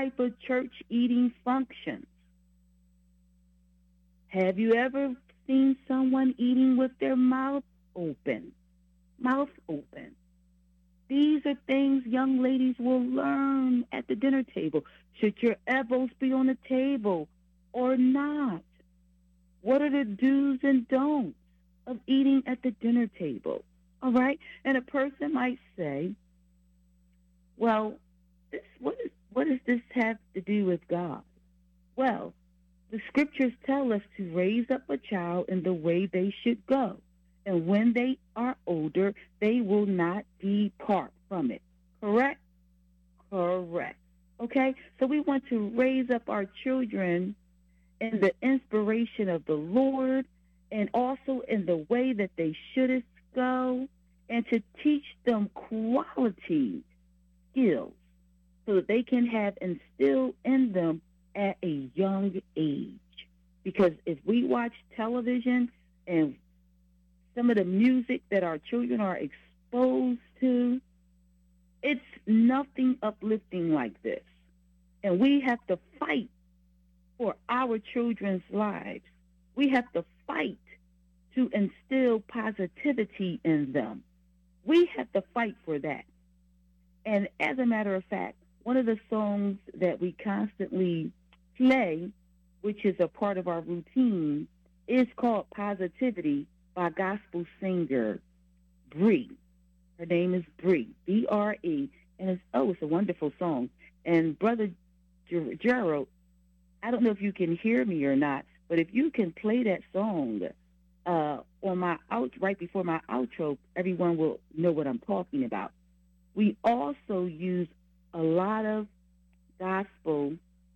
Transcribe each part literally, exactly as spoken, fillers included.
type of church eating functions. Have you ever seen someone eating with their mouth open? Mouth open. These are things young ladies will learn at the dinner table. Should your elbows be on the table or not? What are the do's and don'ts of eating at the dinner table? All right? And a person might say, well, this, what, is, what does this have to do with God? Well, the scriptures tell us to raise up a child in the way they should go. And when they are older, they will not depart from it. Correct? Correct. Okay? So we want to raise up our children in the inspiration of the Lord and also in the way that they should go, and to teach them quality skills so that they can have instilled in them at a young age. Because if we watch television and some of the music that our children are exposed to, it's nothing uplifting like this. And we have to fight for our children's lives. We have to fight to instill positivity in them. We have to fight for that. And as a matter of fact, one of the songs that we constantly play, which is a part of our routine, is called Positivity by gospel singer Bree. Her name is Bree, B R E, and it's, oh, it's a wonderful song. And Brother Ger- Gerald, I don't know if you can hear me or not, but if you can play that song uh, on my out right before my outro, everyone will know what I'm talking about. We also use a lot of gospel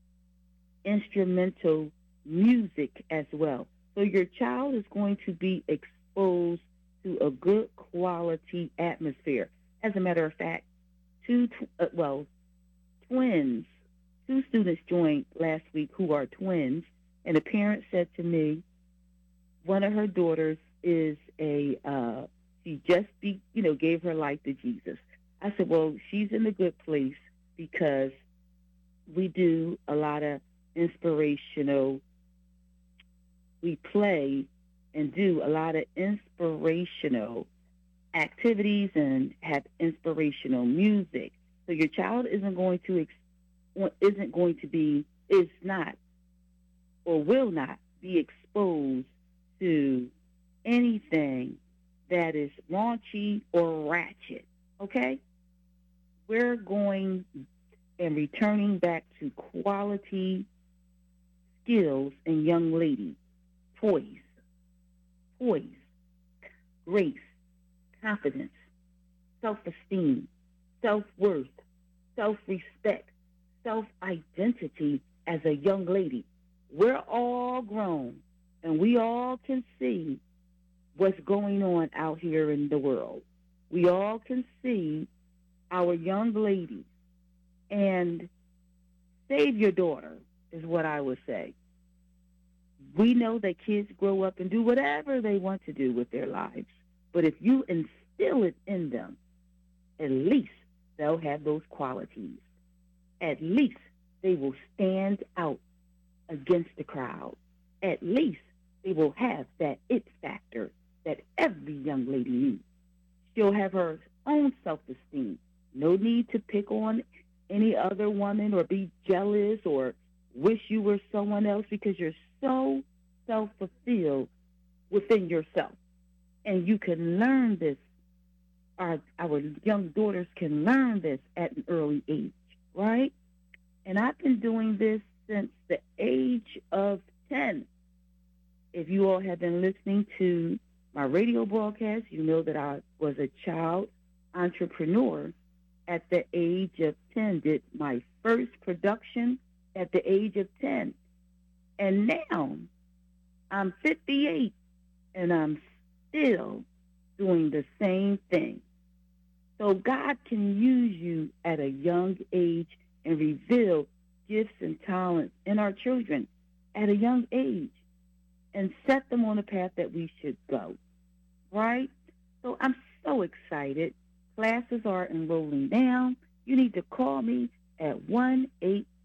instrumental music as well. So your child is going to be exposed to a good quality atmosphere. As a matter of fact, two, tw- uh, well, twins, two students joined last week who are twins, and a parent said to me, one of her daughters is a, uh, she just, be, you know, gave her life to Jesus. I said, well, she's in a good place because we do a lot of inspirational, we play and do a lot of inspirational activities and have inspirational music. So your child isn't going to ex- isn't going to be is not or will not be exposed to anything that is raunchy or ratchet. Okay? We're going and returning back to quality skills in young ladies. Poise, poise, grace, confidence, self-esteem, self-worth, self-respect, self-identity as a young lady. We're all grown, and we all can see what's going on out here in the world. We all can see our young ladies, and save your daughter is what I would say. We know that kids grow up and do whatever they want to do with their lives. But if you instill it in them, at least they'll have those qualities. At least they will stand out against the crowd. At least they will have that it factor that every young lady needs. She'll have her own self-esteem. No need to pick on any other woman or be jealous or wish you were someone else, because you're so self-fulfilled within yourself. And you can learn this. Our, our young daughters can learn this at an early age, right? And I've been doing this since the age of ten. If you all have been listening to my radio broadcast, you know that I was a child entrepreneur at the age of ten, did my first production at the age of ten. And now I'm fifty-eight and I'm still doing the same thing. So God can use you at a young age and reveal gifts and talents in our children at a young age and set them on the path that we should go, right? So I'm so excited. Classes are enrolling now. You need to call me at one eight